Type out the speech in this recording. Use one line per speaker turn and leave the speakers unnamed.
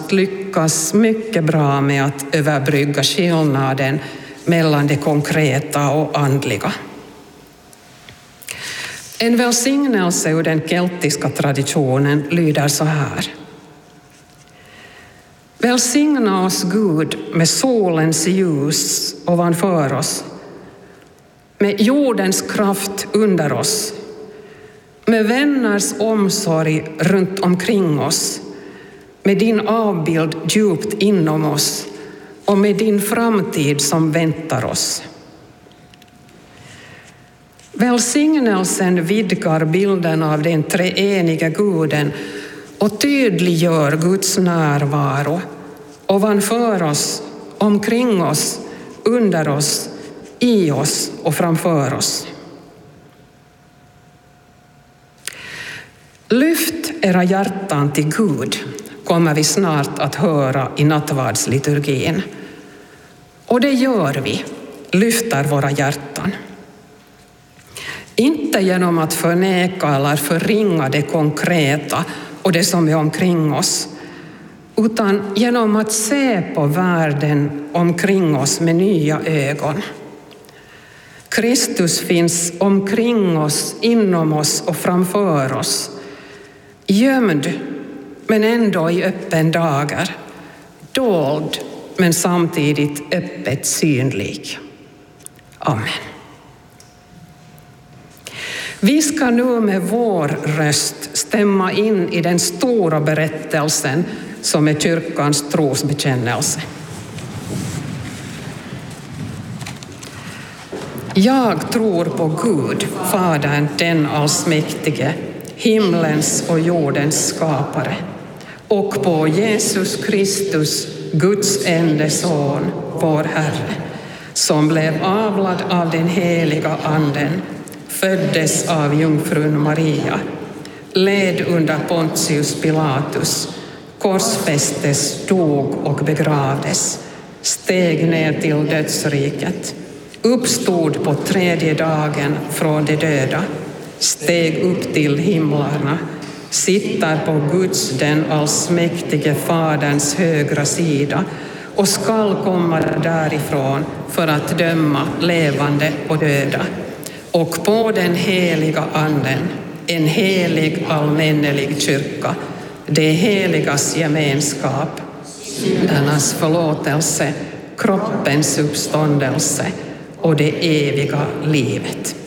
att lyckas mycket bra med att överbrygga skillnaden mellan det konkreta och andliga. En välsignelse ur den keltiska traditionen lyder så här. Välsigna oss Gud med solens ljus ovanför oss, med jordens kraft under oss, med vänners omsorg runt omkring oss, med din avbild djupt inom oss och med din framtid som väntar oss. Välsignelsen vidgar bilden av den treeniga Guden och tydliggör Guds närvaro ovanför oss, omkring oss, under oss, i oss och framför oss. Lyft era hjärtan till Gud kommer vi snart att höra i nattvardsliturgin. Och det gör vi, lyfter våra hjärtan. Inte genom att förneka eller förringa det konkreta och det som är omkring oss, utan genom att se på världen omkring oss med nya ögon. Kristus finns omkring oss, inom oss och framför oss. Gömd men ändå i öppen dager. Dold men samtidigt öppet synlig. Amen. Vi ska nu med vår röst stämma in i den stora berättelsen som är kyrkans trosbekännelse. Jag tror på Gud, Fadern, den allsmäktige, himlens och jordens skapare, och på Jesus Kristus, Guds enda son, vår Herre, som blev avlad av den heliga anden, föddes av jungfrun Maria, led under Pontius Pilatus, korsfästes, dog och begravdes, steg ner till dödsriket, uppstod på tredje dagen från de döda, steg upp till himlarna, sitter på Guds, den allsmäktige Faderns högra sida och skall komma därifrån för att döma levande och döda. Och på den heliga anden, en helig allmännelig kyrka, det heligas gemenskap, syndernas förlåtelse, kroppens uppståndelse och det eviga livet.